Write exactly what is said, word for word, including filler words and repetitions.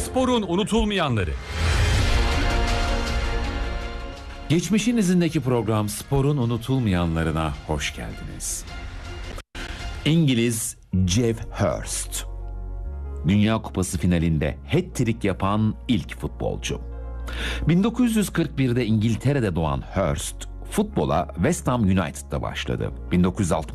Sporun unutulmayanları. Geçmişin izindeki program Spor'un unutulmayanlarına hoş geldiniz. İngiliz Geoff Hurst, Dünya Kupası finalinde hat-trick yapan ilk futbolcu. bin dokuz yüz kırk birde İngiltere'de doğan Hurst, futbola West Ham United'da başladı. bin dokuz yüz altmış